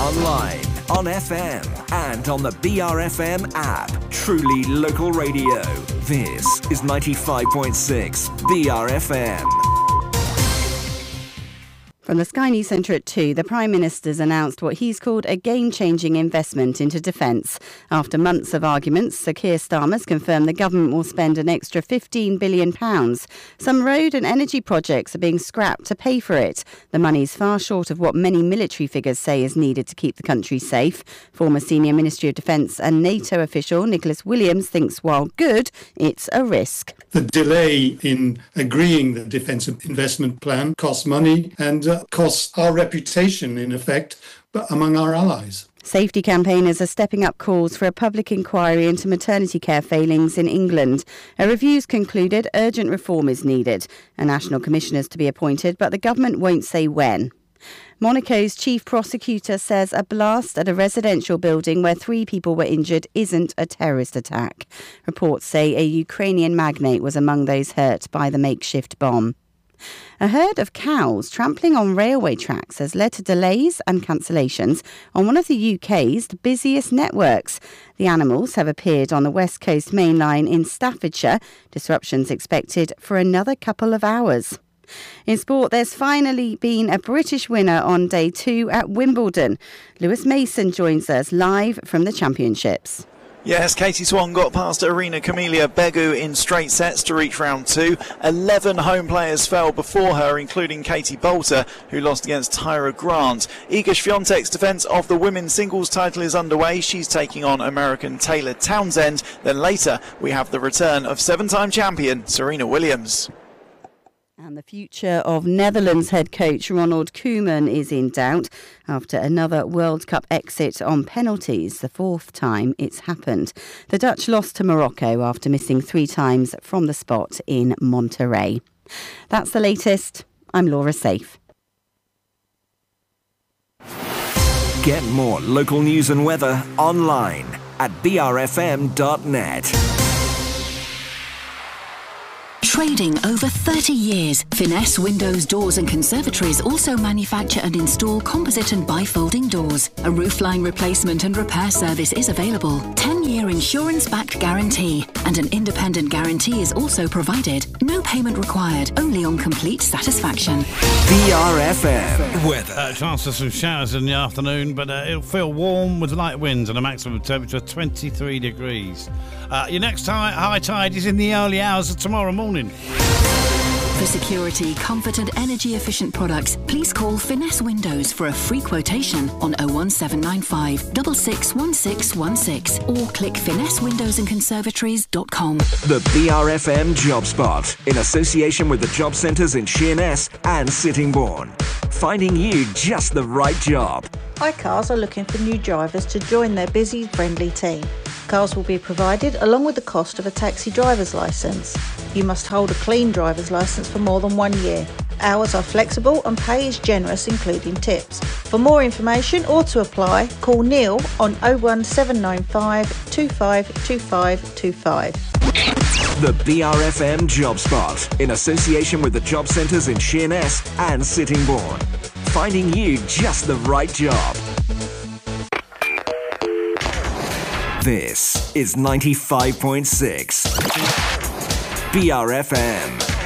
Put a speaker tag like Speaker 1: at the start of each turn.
Speaker 1: online, on FM, and on the BRFM app. Truly local radio. This is 95.6 BRFM.
Speaker 2: From the Sky News Centre at 2, the Prime Minister's announced what he's called a game-changing investment into defence. After months of arguments, Sir Keir Starmer's confirmed the government will spend an extra £15 billion. Some road and energy projects are being scrapped to pay for it. The money's far short of what many military figures say is needed to keep the country safe. Former senior Ministry of Defence and NATO official Nicholas Williams thinks while good, it's a risk.
Speaker 3: The delay in agreeing the defence investment plan costs money and costs our reputation, in effect, among our allies.
Speaker 2: Safety campaigners are stepping up calls for a public inquiry into maternity care failings in England. A review's concluded urgent reform is needed. A national commissioner is to be appointed, but the government won't say when. Monaco's chief prosecutor says a blast at a residential building where 3 people were injured isn't a terrorist attack. Reports say a Ukrainian magnate was among those hurt by the makeshift bomb. A herd of cows trampling on railway tracks has led to delays and cancellations on one of the UK's busiest networks. The animals have appeared on the West Coast main line in Staffordshire. Disruptions expected for another couple of hours. In sport, there's finally been a British winner on day 2 at Wimbledon. Lewis Mason joins us live from the championships.
Speaker 4: Yes, Katie Swan got past Irina Camelia Begu in straight sets to reach round 2. 11 home players fell before her, including Katie Bolter, who lost against Tyra Grant. Iga Swiatek's defence of the women's singles title is underway. She's taking on American Taylor Townsend. Then later, we have the return of 7-time champion Serena Williams.
Speaker 2: And the future of Netherlands head coach Ronald Koeman is in doubt after another World Cup exit on penalties, the 4th time it's happened. The Dutch lost to Morocco after missing 3 times from the spot in Monterrey. That's the latest. I'm Laura Safe.
Speaker 1: Get more local news and weather online at brfm.net.
Speaker 5: Trading over 30 years, Finesse Windows, Doors and Conservatories also manufacture and install composite and bifolding doors. A roofline replacement and repair service is available. 10-year insurance-backed guarantee and an independent guarantee is also provided. No payment required, only on complete satisfaction.
Speaker 1: BRFM weather.
Speaker 6: Chance for some showers in the afternoon, but it'll feel warm with light winds and a maximum temperature of 23 degrees. Your next high tide is in the early hours of tomorrow morning.
Speaker 5: For security, comfort and energy-efficient products, please call Finesse Windows for a free quotation on 01795 661616 or click finessewindowsandconservatories.com.
Speaker 1: The BRFM Job Spot, in association with the job centres in Sheerness and Sittingbourne. Finding you just the right job.
Speaker 7: iCars are looking for new drivers to join their busy, friendly team. Cars will be provided along with the cost of a taxi driver's licence. You must hold a clean driver's licence for more than 1 year. Hours are flexible and pay is generous, including tips. For more information or to apply, call Neil on 01795 252525.
Speaker 1: The BRFM Job Spot, in association with the job centres in Sheerness and Sittingbourne. Finding you just the right job. This is 95.6 BRFM.